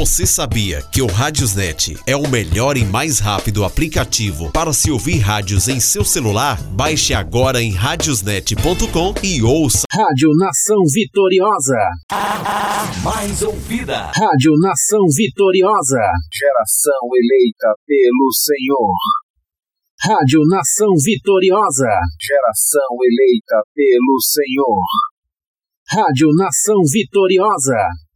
Você sabia que o Radiosnet é o melhor e mais rápido aplicativo para se ouvir rádios em seu celular? Baixe agora em radiosnet.com e ouça Rádio Nação Vitoriosa. A mais ouvida. Rádio Nação Vitoriosa. Geração eleita pelo Senhor. Rádio Nação Vitoriosa. Geração eleita pelo Senhor. Rádio Nação Vitoriosa.